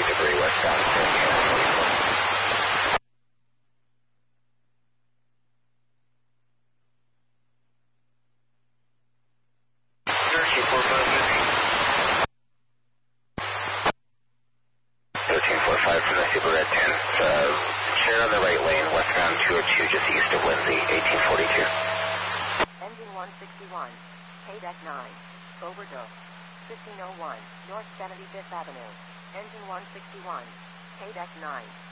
debris westbound. From the Super Red 10, share on the right lane, westbound 202, just east of Lindsay, 1842. Engine 161, Paydeck 9, overdose, 1501, North 75th Avenue. Engine 161, Paydeck 9.